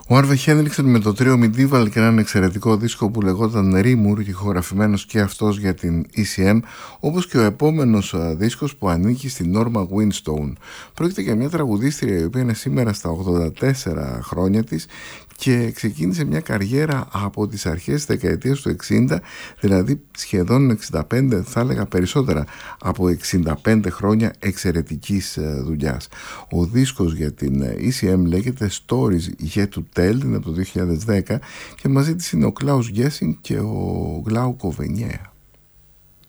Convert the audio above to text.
Ο Άρβε Χένριξεν με το τρίο Medieval και έναν εξαιρετικό δίσκο που λεγόταν Rimur, ηχογραφημένος και αυτός για την ECM, όπως και ο επόμενος δίσκος που ανήκει στην Norma Winstone. Πρόκειται για μια τραγουδίστρια η οποία είναι σήμερα στα 84 χρόνια της και ξεκίνησε μια καριέρα από τις αρχές της δεκαετίας του 60, δηλαδή σχεδόν 65, θα έλεγα περισσότερα από 65 χρόνια εξαιρετικής δουλειάς. Ο δίσκος για την ECM λέγεται Stories Yet to Tell, είναι από το 2010 και μαζί της είναι ο Klaus Gessing και ο Glauco Venier.